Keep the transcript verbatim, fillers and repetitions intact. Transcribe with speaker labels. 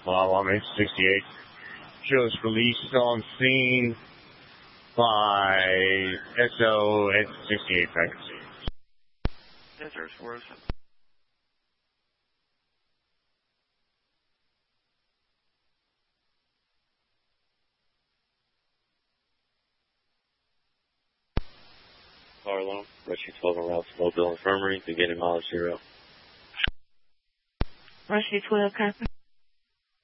Speaker 1: Well, I'm sixty-eight. Just released on scene by S O at sixty-eight frequency.
Speaker 2: Yes, sir. four oh seven.
Speaker 3: Car alarm, Rescue twelve on route to Mobile Infirmary, beginning mileage zero.
Speaker 4: Rescue twelve, copy.